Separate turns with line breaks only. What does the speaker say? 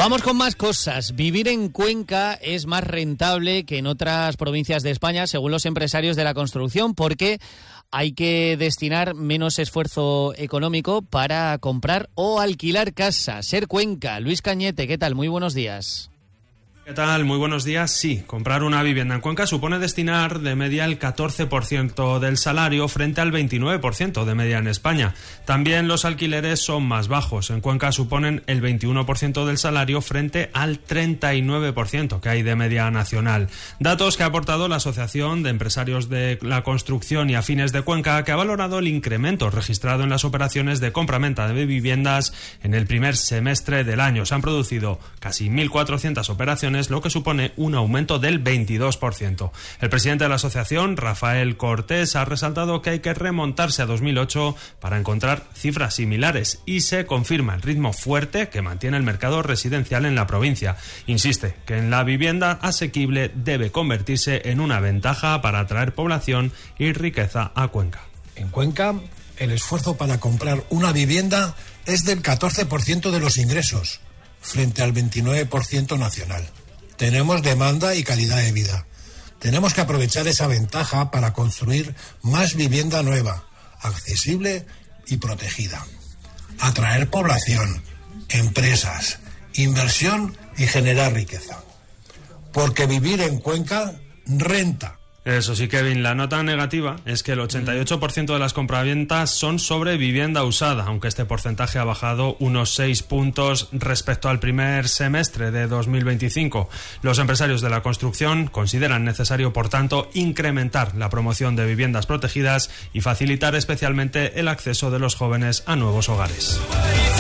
Vamos con más cosas. Vivir en Cuenca es más rentable que en otras provincias de España, según los empresarios de la construcción, porque hay que destinar menos esfuerzo económico para comprar o alquilar casa. Ser Cuenca. Luis Cañete, ¿qué tal? Muy buenos días.
¿Qué tal? Muy buenos días. Sí, comprar una vivienda en Cuenca supone destinar de media el 14% del salario frente al 29% de media en España. También los alquileres son más bajos. En Cuenca suponen el 21% del salario frente al 39% que hay de media nacional. Datos que ha aportado la Asociación de Empresarios de la Construcción y Afines de Cuenca, que ha valorado el incremento registrado en las operaciones de compra-venta de viviendas en el primer semestre del año. Se han producido casi 1.400 operaciones, lo que supone un aumento del 22%. El presidente de la asociación, Rafael Cortés, ha resaltado que hay que remontarse a 2008 para encontrar cifras similares y se confirma el ritmo fuerte que mantiene el mercado residencial en la provincia. Insiste que en la vivienda asequible debe convertirse en una ventaja para atraer población y riqueza a Cuenca.
En Cuenca, el esfuerzo para comprar una vivienda es del 14% de los ingresos, frente al 29% nacional. Tenemos demanda y calidad de vida. Tenemos que aprovechar esa ventaja para construir más vivienda nueva, accesible y protegida. Atraer población, empresas, inversión y generar riqueza. Porque vivir en Cuenca renta.
Eso sí, Kevin, la nota negativa es que el 88% de las compraventas son sobre vivienda usada, aunque este porcentaje ha bajado unos 6 puntos respecto al primer semestre de 2025. Los empresarios de la construcción consideran necesario, por tanto, incrementar la promoción de viviendas protegidas y facilitar especialmente el acceso de los jóvenes a nuevos hogares.